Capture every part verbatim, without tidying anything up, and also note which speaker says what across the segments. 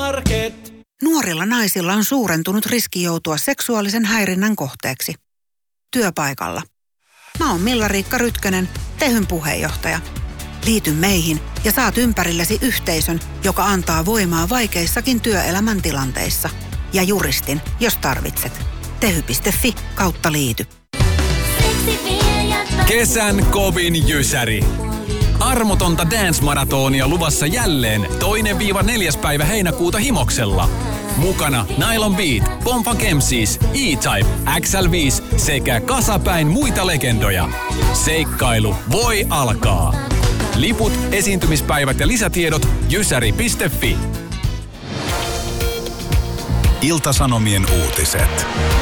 Speaker 1: K-Market.
Speaker 2: Nuorilla naisilla on suurentunut riski joutua seksuaalisen häirinnän kohteeksi. Työpaikalla. Mä oon Milla-Riikka Rytkönen, Tehyn puheenjohtaja. Liity meihin ja saat ympärillesi yhteisön, joka antaa voimaa vaikeissakin työelämän tilanteissa. Ja juristin, jos tarvitset. tehy piste fi kautta liity.
Speaker 3: Kesän kovin jysäri. Armotonta dance-maratonia luvassa jälleen toinen viiva neljäs päivä heinäkuuta Himoksella. Mukana Nylon Beat, Pompa Kemsis, E-Type, X L viisi sekä kasapäin muita legendoja. Seikkailu voi alkaa. Liput, esiintymispäivät ja lisätiedot jysäri piste fi.
Speaker 4: Ilta-Sanomien uutiset.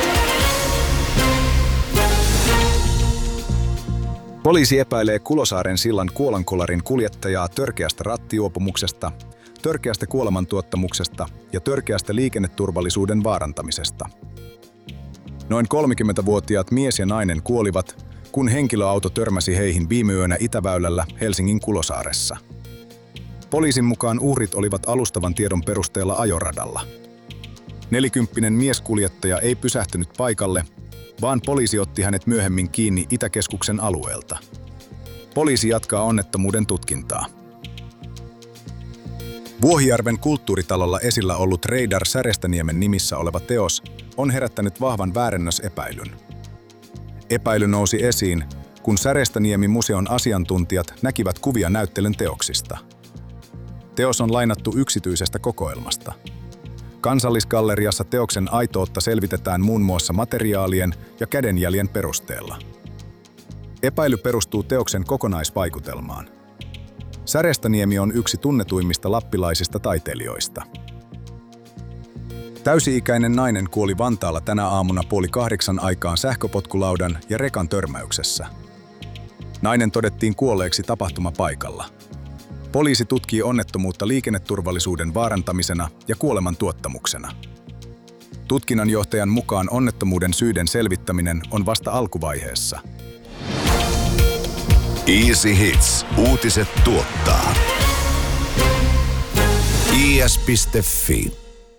Speaker 4: Poliisi epäilee Kulosaaren sillan kuolonkolarin kuljettajaa törkeästä rattijuopumuksesta, törkeästä kuolemantuottamuksesta ja törkeästä liikenneturvallisuuden vaarantamisesta. Noin kolmekymmentävuotiaat mies ja nainen kuolivat, kun henkilöauto törmäsi heihin viime yönä Itäväylällä Helsingin Kulosaaressa. Poliisin mukaan uhrit olivat alustavan tiedon perusteella ajoradalla. Nelikymppinen mieskuljettaja ei pysähtynyt paikalle, vaan poliisi otti hänet myöhemmin kiinni Itäkeskuksen alueelta. Poliisi jatkaa onnettomuuden tutkintaa. Vuohijärven kulttuuritalolla esillä ollut Reidar Särestäniemen nimissä oleva teos on herättänyt vahvan väärennösepäilyn. Epäily nousi esiin, kun Särestäniemi-museon asiantuntijat näkivät kuvia näyttelyn teoksista. Teos on lainattu yksityisestä kokoelmasta. Kansallisgalleriassa teoksen aitoutta selvitetään muun muassa materiaalien ja kädenjäljen perusteella. Epäily perustuu teoksen kokonaisvaikutelmaan. Särestäniemi on yksi tunnetuimmista lappilaisista taiteilijoista. Täysi-ikäinen nainen kuoli Vantaalla tänä aamuna puoli kahdeksan aikaan sähköpotkulaudan ja rekan törmäyksessä. Nainen todettiin kuolleeksi tapahtumapaikalla. Poliisi tutkii onnettomuutta liikenneturvallisuuden vaarantamisena ja kuoleman tuottamuksena. Tutkinnanjohtajan mukaan onnettomuuden syiden selvittäminen on vasta alkuvaiheessa.
Speaker 5: Easy Hits. Uutiset tuottaa. i s piste fi.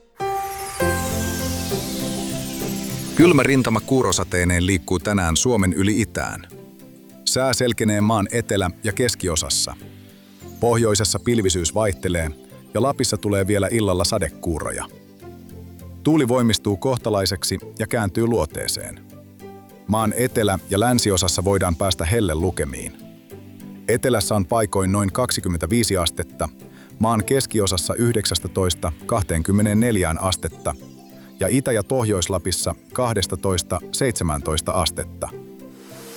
Speaker 4: Kylmä rintama kuurosateineen liikkuu tänään Suomen yli itään. Sää selkenee maan etelä- ja keskiosassa. Pohjoisessa pilvisyys vaihtelee ja Lapissa tulee vielä illalla sadekuuroja. Tuuli voimistuu kohtalaiseksi ja kääntyy luoteeseen. Maan etelä- ja länsiosassa voidaan päästä hellelukemiin. Etelässä on paikoin noin kaksikymmentäviisi astetta, maan keskiosassa yhdeksäntoista kaksikymmentäneljä astetta ja Itä- ja Pohjois-Lapissa kaksitoista seitsemäntoista astetta.